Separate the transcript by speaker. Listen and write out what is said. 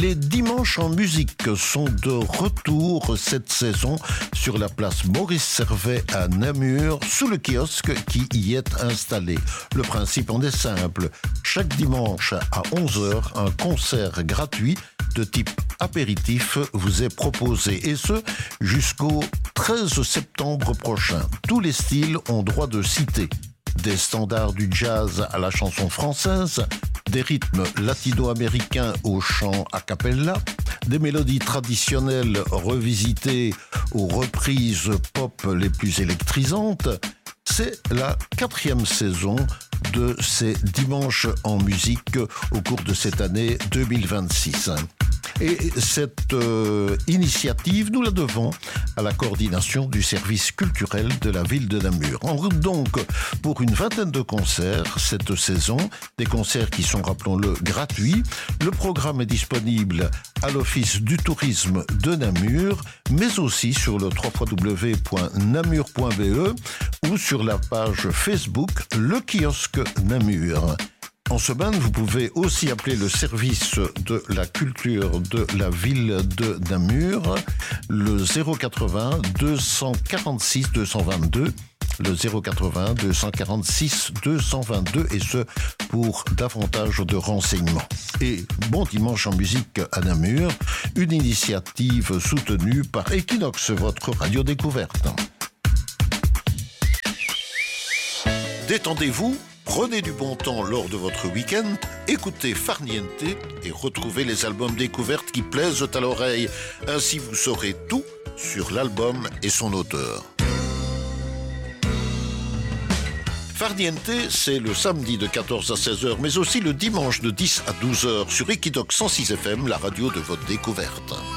Speaker 1: Les dimanches en musique sont de retour cette saison sur la place Maurice Servet à Namur, sous le kiosque qui y est installé. Le principe en est simple. Chaque dimanche à 11h, un concert gratuit de type apéritif vous est proposé, et ce jusqu'au 13 septembre prochain. Tous les styles ont droit de citer. Des standards du jazz à la chanson française, des rythmes latino-américains au chant a cappella, des mélodies traditionnelles revisitées aux reprises pop les plus électrisantes. C'est la 4e saison de ces dimanches en musique au cours de cette année 2026. Et cette initiative, nous la devons à la coordination du service culturel de la ville de Namur. En route donc pour une vingtaine de concerts cette saison, des concerts qui sont, rappelons-le, gratuits. Le programme est disponible à l'Office du tourisme de Namur, mais aussi sur le www.namur.be ou sur la page Facebook Le Kiosque Namur. En semaine, vous pouvez aussi appeler le service de la culture de la ville de Namur, le 080 246 222, le 080 246 222, et ce pour davantage de renseignements. Et bon dimanche en musique à Namur, une initiative soutenue par Equinox, votre radio découverte. Détendez-vous. Prenez du bon temps lors de votre week-end, écoutez Farniente et retrouvez les albums découvertes qui plaisent à l'oreille. Ainsi vous saurez tout sur l'album et son auteur. Farniente, c'est le samedi de 14 à 16h, mais aussi le dimanche de 10 à 12h sur Equinox 106 FM, la radio de votre découverte.